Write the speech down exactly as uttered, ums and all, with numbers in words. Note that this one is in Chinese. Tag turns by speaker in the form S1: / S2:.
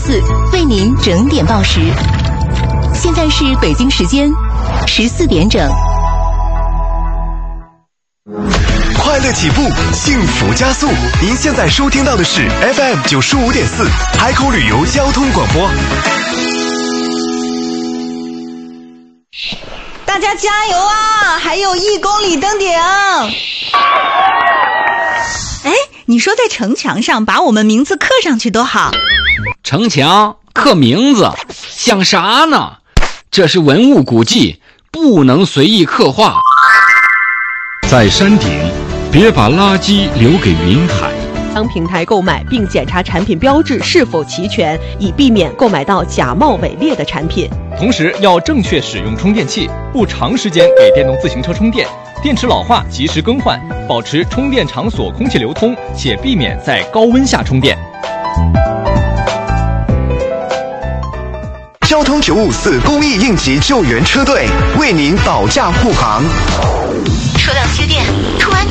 S1: 四为您整点报时。现在是北京时间十四点整。
S2: 快乐起步，幸福加速。您现在收听到的是 F M 九十五点四海口旅游交通广播。
S3: 大家加油啊！还有一公里登顶。哎，你说在城墙上把我们名字刻上去多好。
S4: 城墙刻名字像啥呢？这是文物古迹，不能随意刻画。
S5: 在山顶，别把垃圾留给云海。
S6: 当平台购买并检查产品标志是否齐全，以避免购买到假冒伪劣的产品。
S7: 同时要正确使用充电器，不长时间给电动自行车充电，电池老化及时更换，保持充电场所空气流通，且避免在高温下充电。
S2: 交通九五四公益应急救援车队为您保驾护航。
S1: 说到缺电，突然